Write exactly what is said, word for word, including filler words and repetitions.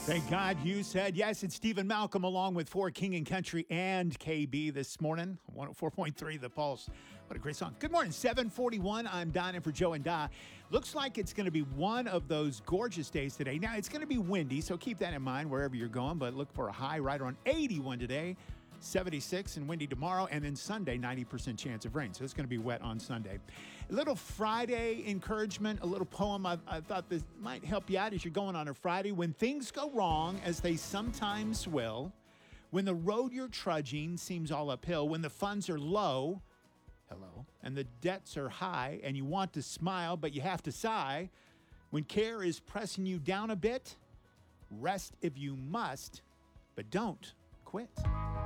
Thank God you said yes. It's Stephen Malcolm along with For King and Country and K B this morning. one oh four point three The Pulse. What a great song. Good morning. seven forty-one. I'm Don in for Joe and Da. Looks like it's going to be one of those gorgeous days today. Now, it's going to be windy, so keep that in mind wherever you're going, but look for a high right around eighty-one today. seventy-six and windy tomorrow, and then Sunday, ninety percent chance of rain. So it's going to be wet on Sunday. A little Friday encouragement, a little poem I, I thought this might help you out as you're going on a Friday. When things go wrong, as they sometimes will, when the road you're trudging seems all uphill, when the funds are low, hello, and the debts are high, and you want to smile, but you have to sigh, when care is pressing you down a bit, rest if you must, but don't quit.